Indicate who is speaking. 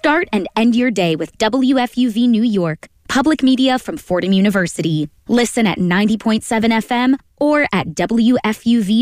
Speaker 1: Start and end your day with WFUV New York, public media from Fordham University. Listen at 90.7 FM or at WFUV